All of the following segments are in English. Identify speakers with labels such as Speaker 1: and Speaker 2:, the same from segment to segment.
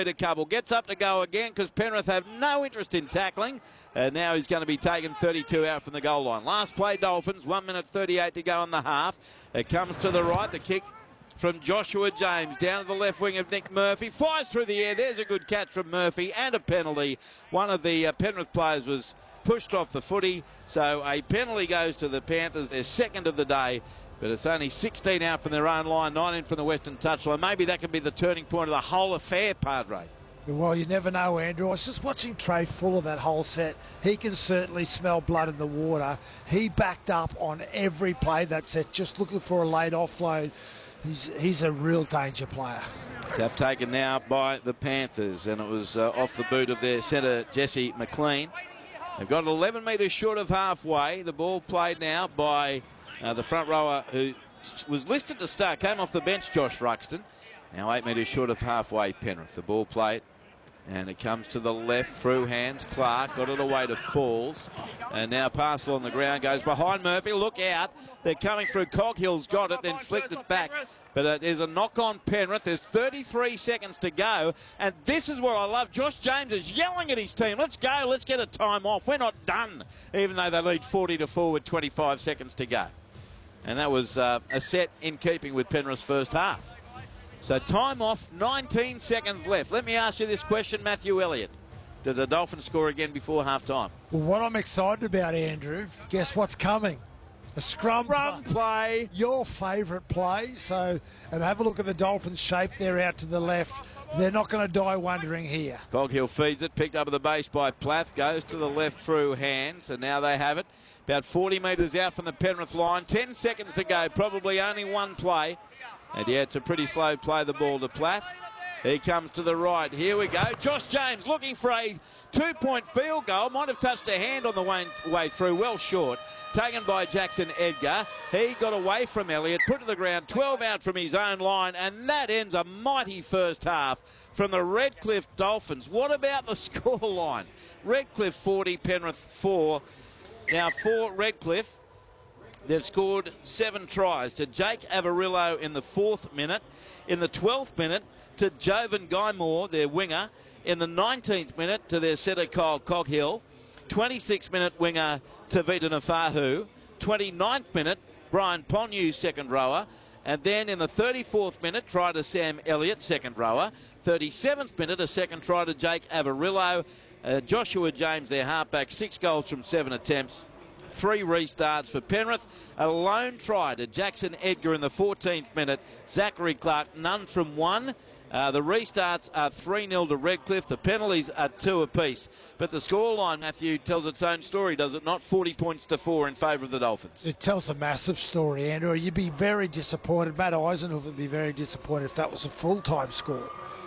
Speaker 1: A couple gets up to go again because Penrith have no interest in tackling, and now he's going to be taken 32 out from the goal line. Last play Dolphins, 1 minute 38 to go in the half. It comes to the right, the kick from Joshua James down to the left wing of Nick Murphy, flies through the air. There's a good catch from Murphy and a penalty. One of the Penrith players was pushed off the footy, so a penalty goes to the Panthers, their second of the day. But it's only 16 out from their own line, 19 from the Western touchline. Maybe that could be the turning point of the whole affair, Padre.
Speaker 2: Well, you never know, Andrew. I was just watching Trey Fuller that whole set. He can certainly smell blood in the water. He backed up on every play that set, just looking for a late offload. He's a real danger player.
Speaker 1: Tap taken now by the Panthers, and it was off the boot of their centre, Jesse McLean. They've got 11 metres short of halfway. The ball played now by the front rower who was listed to start, came off the bench, Josh Ruxton. Now 8 metres short of halfway, Penrith. The ball played, and it comes to the left through hands. Clark got it away to Falls, and now Parcel on the ground goes behind Murphy. Look out, they're coming through. Coghill's got it, then flicked it back. But there's a knock on Penrith. There's 33 seconds to go. And this is where I love. Josh James is yelling at his team. Let's go. Let's get a time off. We're not done. Even though they lead 40-4 with 25 seconds to go. And that was a set in keeping with Penrith's first half. So time off, 19 seconds left. Let me ask you this question, Matthew Elliott. Did the Dolphins score again before half-time?
Speaker 2: Well, what I'm excited about, Andrew, guess what's coming? A scrum
Speaker 1: play.
Speaker 2: Your favourite play. So, and have a look at the Dolphins' shape there out to the left. They're not going to die wondering here.
Speaker 1: Coghill feeds it, picked up at the base by Plath, goes to the left through hands, and now they have it. About 40 metres out from the Penrith line. 10 seconds to go, probably only one play. And yeah, it's a pretty slow play, the ball to Plath. He comes to the right. Here we go. Josh James looking for a two-point field goal. Might have touched a hand on the way through. Well short. Taken by Jackson Edgar. He got away from Elliott, put to the ground, 12 out from his own line, and that ends a mighty first half from the Redcliffe Dolphins. What about the scoreline? Redcliffe 40, Penrith 4. Now for Redcliffe, they've scored 7 tries to Jake Avarillo in the 4th minute. In the 12th minute, to Jovan Guymore, their winger. In the 19th minute, to their setter Kyle Coghill. 26th minute winger Tavita Nafahu. 29th minute, Brian Ponyu, second rower. And then in the 34th minute, try to Sam Elliott, second rower. 37th minute, a second try to Jake Avarillo. Joshua James, their halfback, 6 goals from 7 attempts. 3 restarts for Penrith. A lone try to Jackson Edgar in the 14th minute. Zachary Clark, none from 1. The restarts are 3-0 to Redcliffe. The penalties are 2 apiece. But the scoreline, Matthew, tells its own story, does it not? 40 points to 4 in favour of the Dolphins.
Speaker 2: It tells a massive story, Andrew. You'd be very disappointed. Matt Eisenhower would be very disappointed if that was a full-time score.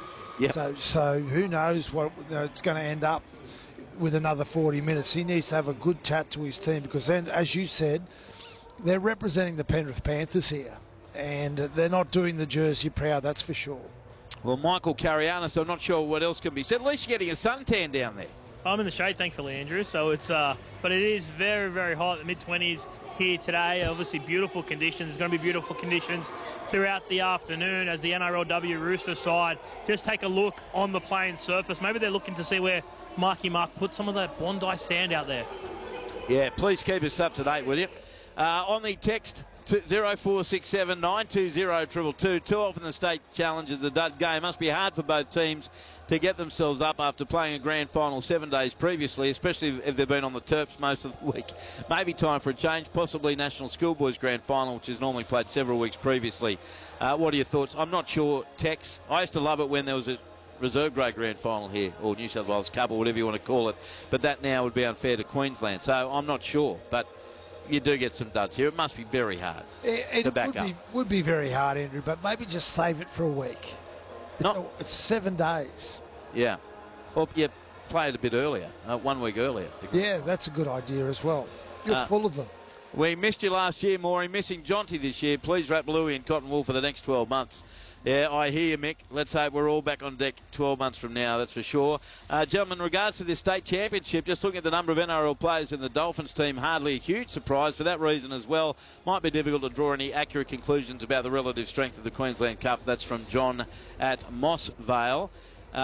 Speaker 1: Yep.
Speaker 2: So who knows what it's going to end up with another 40 minutes. He needs to have a good chat to his team because then, as you said, they're representing the Penrith Panthers here. And they're not doing the jersey proud, that's for sure.
Speaker 1: Well, Michael Carianis, I'm not sure what else can be said. At least you're getting a suntan down there.
Speaker 3: I'm in the shade, thankfully, Andrew. So it's, but it is very, very hot. The mid-20s here today. Obviously, beautiful conditions. There's going to be beautiful conditions throughout the afternoon as the NRLW Rooster side just take a look on the playing surface. Maybe they're looking to see where Marky Mark put some of that Bondi sand out there.
Speaker 1: Yeah, please keep us up to date, will you? On the text, 0467 920 222. Too often the state challenges the dud game. Must be hard for both teams to get themselves up after playing a grand final 7 days previously, especially if they've been on the Terps most of the week. Maybe time for a change, possibly National Schoolboys Grand Final, which is normally played several weeks previously. What are your thoughts? I'm not sure, Tex. I used to love it when there was a reserve grade grand final here, or New South Wales Cup, or whatever you want to call it, but that now would be unfair to Queensland, so I'm not sure, but you do get some duds here. It must be very hard to back up. It
Speaker 2: would be very hard, Andrew, but maybe just save it for a week. It's 7 days.
Speaker 1: Yeah. Well, yeah, play it a bit earlier, 1 week earlier.
Speaker 2: Yeah, that's a good idea as well. You're full of them.
Speaker 1: We missed you last year, Maury. Missing Jonty this year. Please wrap Louis in cotton wool for the next 12 months. Yeah, I hear you, Mick. Let's hope we're all back on deck 12 months from now, that's for sure. Gentlemen, in regards to this state championship, just looking at the number of NRL players in the Dolphins team, hardly a huge surprise for that reason as well. Might be difficult to draw any accurate conclusions about the relative strength of the Queensland Cup. That's from John at Moss Vale.